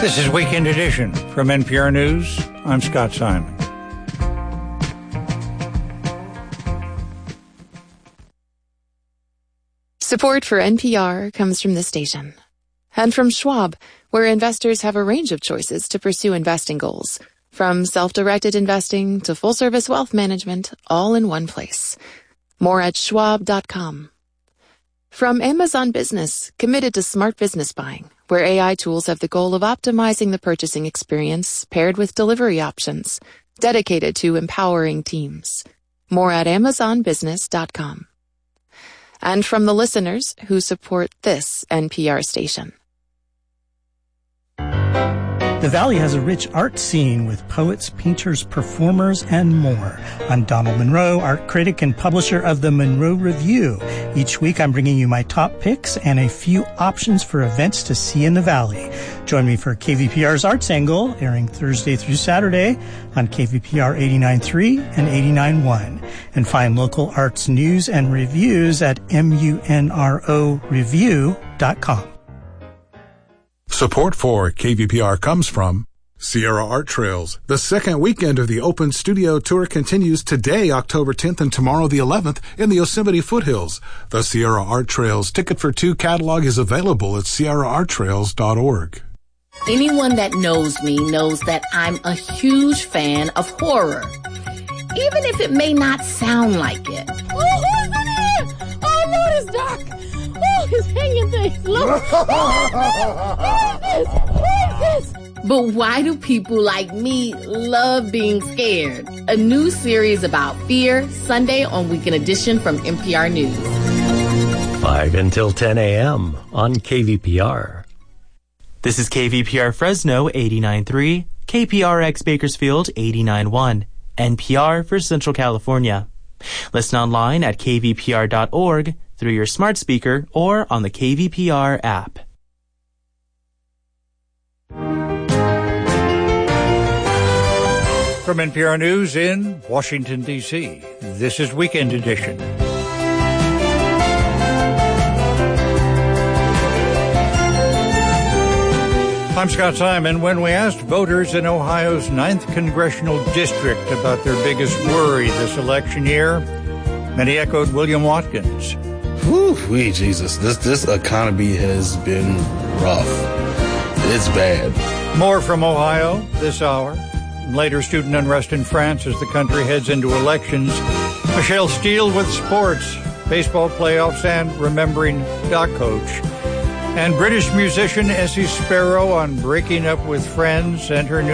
This is Weekend Edition from NPR News. I'm Scott Simon. Support for NPR comes from this station. And from Schwab, where investors have a range of choices to pursue investing goals. From self-directed investing to full-service wealth management, all in one place. More at schwab.com. From Amazon Business, committed to smart business buying, where AI tools have the goal of optimizing the purchasing experience paired with delivery options, dedicated to empowering teams. More at amazonbusiness.com. And from the listeners who support this NPR station. The Valley has a rich art scene with poets, painters, performers, and more. I'm Donald Monroe, art critic and publisher of the Monroe Review. Each week I'm bringing you my top picks and a few options for events to see in the Valley. Join me for KVPR's Arts Angle, airing Thursday through Saturday on KVPR 89.3 and 89.1. And find local arts news and reviews at munroreview.com. Support for KVPR comes from Sierra Art Trails. The second weekend of the Open Studio Tour continues today, October 10th, and tomorrow, the 11th, in the Yosemite foothills. The Sierra Art Trails Ticket for Two catalog is available at sierraarttrails.org. Anyone that knows me knows that I'm a huge fan of horror, even if it may not sound like it. Oh, who's in here? Oh, Lord, it's dark. Oh, it's hanging things. Look. Who is this? But why do people like me love being scared? A new series about fear, Sunday on Weekend Edition from NPR News. 5 until 10 a.m. on KVPR. This is KVPR Fresno 89.3, KPRX Bakersfield 89.1, NPR for Central California. Listen online at kvpr.org, through your smart speaker, or on the KVPR app. From NPR News in Washington, D.C., this is Weekend Edition. I'm Scott Simon. When we asked voters in Ohio's 9th Congressional District about their biggest worry this election year, many echoed William Watkins. Whew, Jesus, this economy has been rough. It's bad. More from Ohio this hour. Later, student unrest in France as the country heads into elections. Michelle Steele with sports, baseball playoffs, and remembering Doc Coach. And British musician Essie Sparrow on breaking up with friends and her new